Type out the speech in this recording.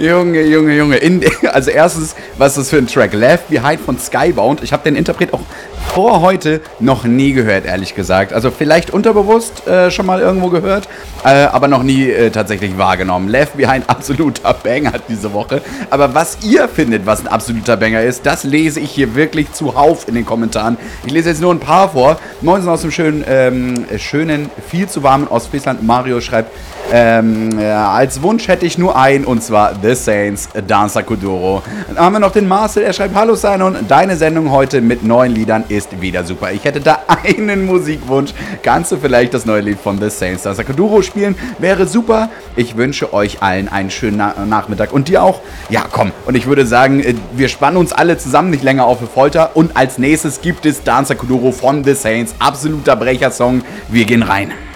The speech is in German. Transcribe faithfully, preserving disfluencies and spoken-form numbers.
Junge, Junge, Junge. In, also erstens, was ist das für ein Track? Left Behind von Skybound. Ich habe den Interpret auch vor heute noch nie gehört, ehrlich gesagt. Also vielleicht unterbewusst äh, schon mal irgendwo gehört, äh, aber noch nie äh, tatsächlich wahrgenommen. Left Behind, absoluter Banger diese Woche. Aber was ihr findet, was ein absoluter Banger ist, das lese ich hier wirklich zuhauf in den Kommentaren. Ich lese jetzt nur ein paar vor. Moinsen aus dem schönen, ähm, schönen, viel zu warmen Ostfriesland. Mario schreibt, ähm, ja, als Wunsch hätte ich nur einen, und zwar The Saints, Danza Kuduro. Dann haben wir noch den Marcel, er schreibt, hallo Simon, deine Sendung heute mit neuen Liedern ist wieder super. Ich hätte da einen Musikwunsch. Kannst du vielleicht das neue Lied von The Saints, Danza Kuduro spielen? Wäre super. Ich wünsche euch allen einen schönen Na- Nachmittag und dir auch. Ja, komm. Und ich würde sagen, wir spannen uns alle zusammen nicht länger auf die Folter. Und als nächstes gibt es Danza Kuduro von The Saints. Absoluter Brechersong. Wir gehen rein.